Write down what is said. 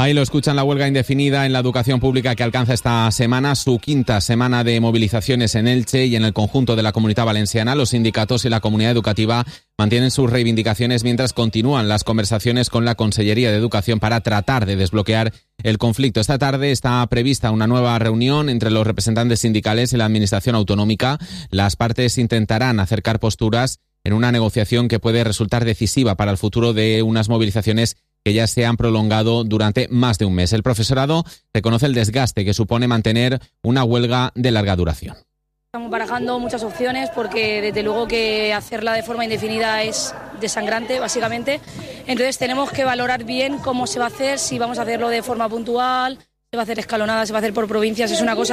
Ahí lo escuchan, la huelga indefinida en la educación pública que alcanza esta semana su quinta semana de movilizaciones en Elche y en el conjunto de la Comunidad Valenciana. Los sindicatos y la comunidad educativa mantienen sus reivindicaciones mientras continúan las conversaciones con la Consellería de Educación para tratar de desbloquear el conflicto. Esta tarde está prevista una nueva reunión entre los representantes sindicales y la Administración autonómica. Las partes intentarán acercar posturas en una negociación que puede resultar decisiva para el futuro de unas movilizaciones que ya se han prolongado durante más de un mes. El profesorado reconoce el desgaste que supone mantener una huelga de larga duración. Estamos barajando muchas opciones porque desde luego que hacerla de forma indefinida es desangrante, básicamente. Entonces tenemos que valorar bien cómo se va a hacer, si vamos a hacerlo de forma puntual, se va a hacer escalonada, se va a hacer por provincias. Es una cosa